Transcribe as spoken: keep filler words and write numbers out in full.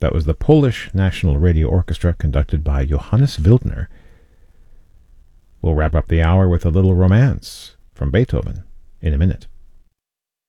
That was the Polish National Radio Orchestra, conducted by Johannes Wildner. We'll wrap up the hour with a little romance from Beethoven in a minute.